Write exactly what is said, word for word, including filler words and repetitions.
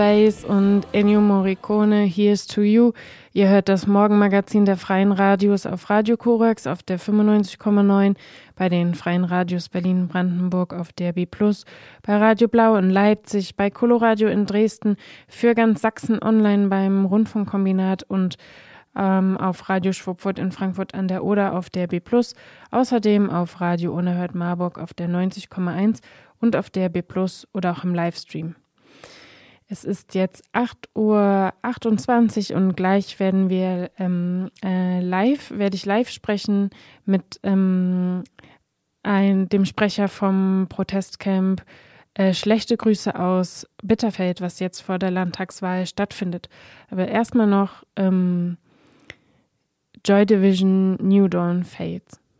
Bass und Ennio Morricone, Here's to You. Ihr hört das Morgenmagazin der Freien Radios auf Radio Korax auf der fünfundneunzig Komma neun, bei den Freien Radios Berlin-Brandenburg auf D R B plus, bei Radio Blau in Leipzig, bei Coloradio in Dresden, für ganz Sachsen online beim Rundfunkkombinat und ähm, auf Radio Schwuppfurt in Frankfurt an der Oder auf D R B plus, außerdem auf Radio Unerhört Marburg auf der neunzig Komma eins und auf D R B plus oder auch im Livestream. Es ist jetzt acht Uhr achtundzwanzig und gleich werden wir ähm, äh, live, werde ich live sprechen mit ähm, ein, dem Sprecher vom Protestcamp äh, Schlechte Grüße aus Bitterfeld, was jetzt vor der Landtagswahl stattfindet. Aber erstmal noch ähm, Joy Division New Dawn Fades.